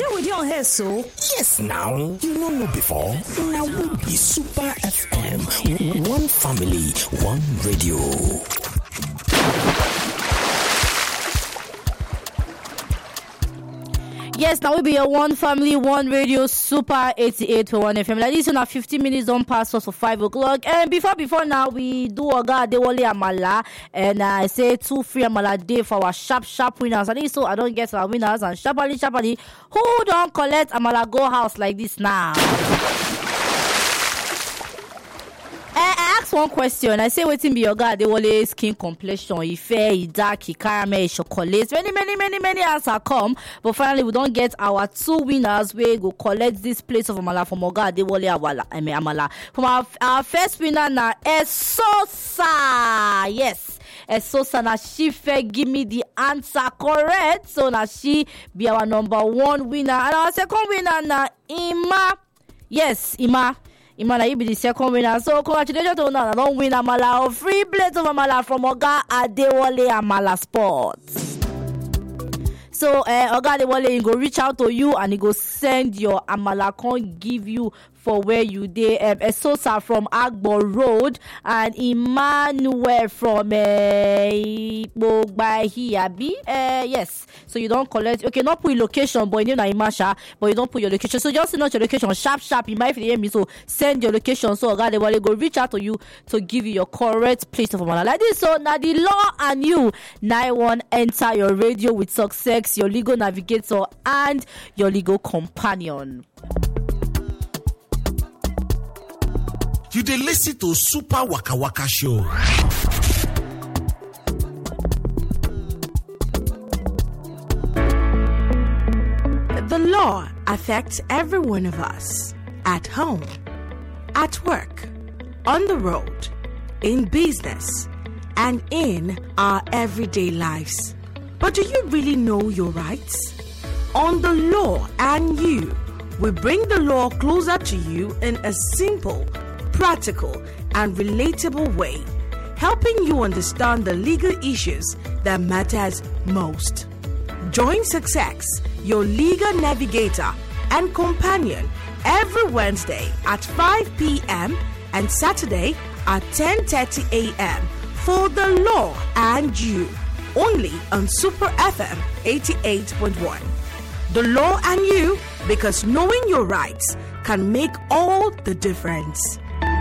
Share with you on here, so. Yes, now. You know before. Now we be Super FM. One family, one radio. Yes, now we be a one family, one radio, Super 88.1 FM. Like this, now 15 minutes on past us for 5 o'clock. And before now, we do Oga Adewale Amala. And I say 2 free Amala day for our sharp winners. And so I don't get our winners. And sharply, who don't collect Amala go house like this now? I asked one question. I say, waiting be Oga Adewale skin complexion, fair, dark, caramel, chocolate. Many answers come. But finally, we don't get our 2 winners. We go collect this plate of Amala from Oga Adewale Amala. From our first winner now, Esosa. Yes. Esosa na she fair give me the answer correct. So now she be our number 1 winner. And our second winner now, Ima. Yes, Ima, you be the second winner. So congratulations to Una. Don't win Amala or free plate of Amala from Oga Adewale Amala Sports. So Oga Adewale go reach out to you and he go send your Amala, can't give you for where you dey. Esosa from Agbo Road and Emmanuel from Igbogbaihiabi. Yes. So you don't collect. Okay, not put your location, but you know Imasha, but you don't put your location. So just not your location. Sharp. You might hear me. So send your location. So Oga Adewale go reach out to you to give you your correct place of Amala. Like this. So now the law and you 91 enter your radio with success, your legal navigator and your legal companion. You dey listen to Super Waka Waka Show. The law affects every one of us. At home, at work, on the road, in business, and in our everyday lives. But do you really know your rights? On The Law and You, we bring the law closer to you in a simple, practical, and relatable way, helping you understand the legal issues that matters most. Join Success, your legal navigator and companion, every Wednesday at 5 p.m. and Saturday at 10:30 a.m. for The Law and You, only on Super FM 88.1. The Law and You, because knowing your rights can make all the difference.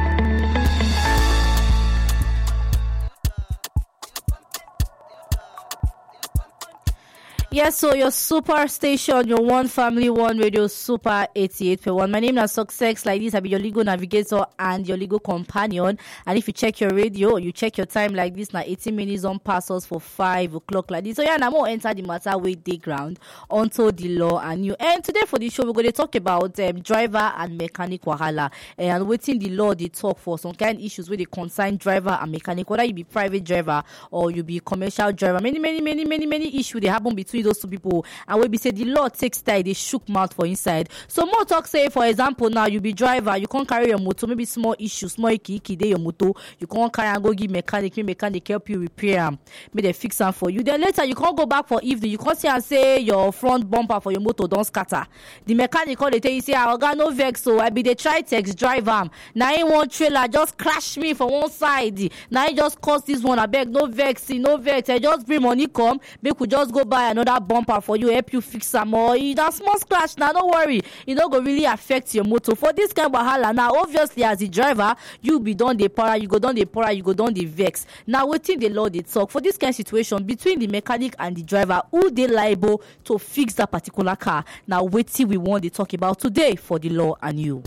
Yes, so your super station, your one family, one radio, Super 88.1. My name is Success. Like this, I'll be your legal navigator and your legal companion. And if you check your radio, you check your time like this, now 18 minutes on passes for 5 o'clock like this. So yeah, I'm going to enter the matter with the ground onto the law and you. And today for the show, we're going to talk about driver and mechanic wahala. And waiting the law, they talk for some kind of issues where they concern driver and mechanic, whether you be private driver or you be commercial driver. Many issues they happen between those 2 people, and we be say the law takes time, they shook mouth for inside. So more talk say, for example, now you be driver, you can't carry your motor, maybe small issues, small key dey your motor, you can't carry and go give mechanic help you repair them, may they fix them for you. Then later you can't go back for evening, you can't see and say your front bumper for your motor don't scatter. The mechanic call they tell you say, I got no vex, so I be they try text drive now in one trailer just crash me from one side, now I just cause this one, I beg no vex, I just bring money come, make we just go buy another bumper for you, help you fix them, or that small scratch now, don't worry, it not go really affect your motor. For this kind of wahala now, obviously as a driver, you be done the para, you go down the vex. Now waiting the law they talk for this kind of situation between the mechanic and the driver, who they liable to fix that particular car. Now waiting we want to talk about today for the law and you.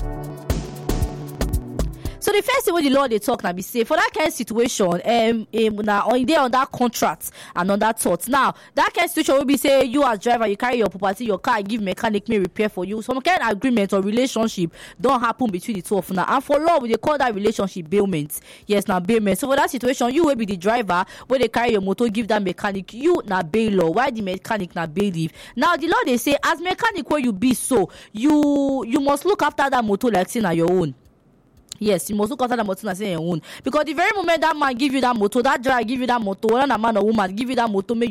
So the first thing when the law they talk now be say for that kind of situation, now on that contract and on that thought. Now that kind of situation will be say you as driver, you carry your property, your car, give mechanic may repair for you. Some kind of agreement or relationship don't happen between the 2 of now. And for law, we they call that relationship bailment. Yes, now bailment. So for that situation, you will be the driver when they carry your motor, give that mechanic, you now bail law. Why the mechanic now bailiff? Now the law they say as mechanic where you be, so you must look after that motor like saying your own. Yes, you must look after that motor and say your own. Because the very moment that man give you that motor, that driver give you that motor, whether a man or woman give you that motor, make